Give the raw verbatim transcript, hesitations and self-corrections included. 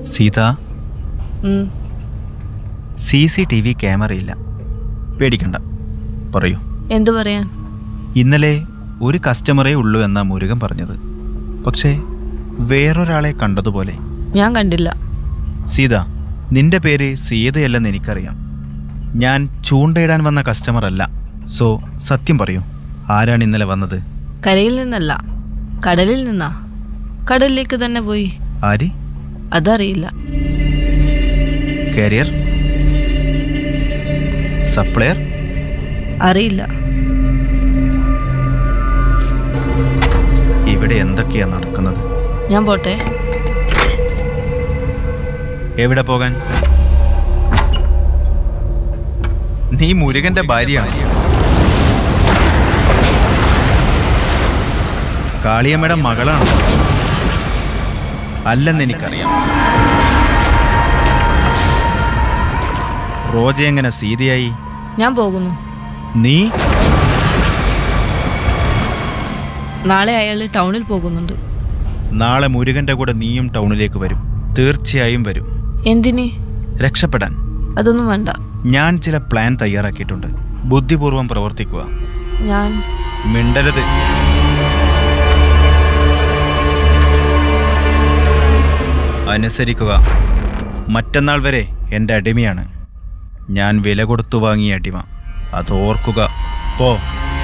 Sita, C C T V ക്യാമറയില്ല. പേടിക്കണ്ട, പറയൂ. എന്തു പറയാൻ? ഇന്നലെ ഒരു കസ്റ്റമറേ ഉള്ളൂ എന്നാ മുരുകൻ പറഞ്ഞത്. പക്ഷേ വേറൊരാളെ കണ്ടതുപോലെ. ഞാൻ കണ്ടില്ല. സീത, നിന്റെ പേര് സീതയല്ലെന്ന് എനിക്കറിയാം. ഞാൻ ചൂണ്ടയിടാൻ വന്ന കസ്റ്റമർ അല്ല. സോ സത്യം പറയൂ, ആരാണ് ഇന്നലെ വന്നത്? കരയിൽ നിന്നല്ല, കടലിൽ നിന്നാ. കടലിലേക്ക് തന്നെ പോയി. ആര്? അതറിയില്ല. കാരിയർ? സപ്ലയർ? അറിയില്ല. ഇവിടെ എന്തൊക്കെയാ നടക്കുന്നത്? ഞാൻ പോട്ടെ. എവിടെ പോകാൻ? നീ മുരുകന്റെ ഭാര്യയാണ്. കാളിയമ്മയുടെ മകളാണ്. അല്ലെന്ന് എനിക്കറിയാം. റോജ എങ്ങനെ സീതയായി? ഞാൻ പോകുന്നു. നീ? നാളെ അയാൾ ടൗണിൽ പോകുന്നുണ്ട്. നാളെ മുരുകന്റെ കൂടെ നീയും ടൗണിലേക്ക് വരും. തീർച്ചയായും വരും. എന്തിന്? രക്ഷപ്പെടാൻ. അതൊന്നും വേണ്ട. ഞാൻ ചില പ്ലാൻ തയ്യാറാക്കിയിട്ടുണ്ട്. ബുദ്ധിപൂർവം പ്രവർത്തിക്കുക. ഞാൻ മിണ്ടരുത്. അനുസരിക്കുക. മറ്റന്നാൾ വരെ എൻ്റെ അടിമയാണ്. ഞാൻ വില കൊടുത്തു വാങ്ങിയ അടിമ. അത് ഓർക്കുക. പോ.